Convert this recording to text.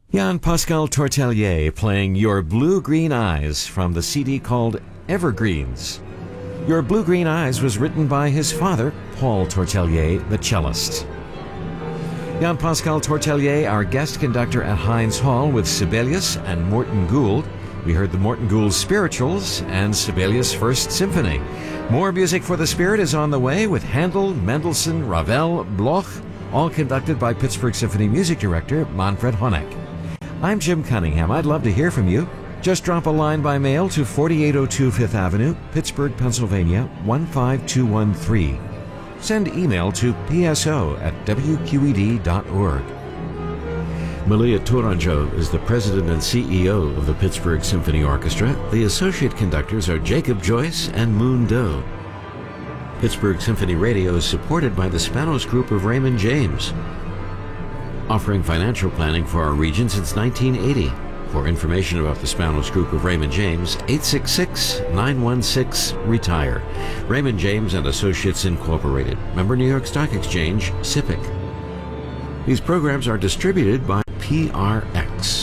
Jan Pascal Tortelier playing Your Blue-Green Eyes from the CD called Evergreens. Your Blue-Green Eyes was written by his father, Paul Tortelier, the cellist. Jan Pascal Tortelier, our guest conductor at Heinz Hall with Sibelius and Morton Gould. We heard the Morton Gould Spirituals and Sibelius' First Symphony. More music for the spirit is on the way with Handel, Mendelssohn, Ravel, Bloch, all conducted by Pittsburgh Symphony Music Director Manfred Honeck. I'm Jim Cunningham. I'd love to hear from you. Just drop a line by mail to 4802 Fifth Avenue, Pittsburgh, Pennsylvania, 15213. Send email to pso@wqed.org. Malia Tourangeau is the president and CEO of the Pittsburgh Symphony Orchestra. The associate conductors are Jacob Joyce and Moon Doe. Pittsburgh Symphony Radio is supported by the Spanos Group of Raymond James, offering financial planning for our region since 1980. For information about the Spanos Group of Raymond James, 866-916-RETIRE. Raymond James and Associates Incorporated. Member New York Stock Exchange, SIPC. These programs are distributed by PRX.